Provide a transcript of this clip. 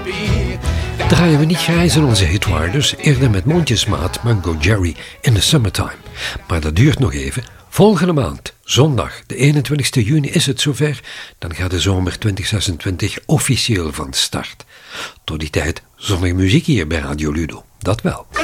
Draaien we niet grijs in onze hitwaarders, eerder met mondjesmaat Mango Jerry in the Summertime. Maar dat duurt nog even. Volgende maand, zondag, de 21 juni is het zover. Dan gaat de zomer 2026 officieel van start. Tot die tijd zonnige muziek hier bij Radio Ludo. Dat wel.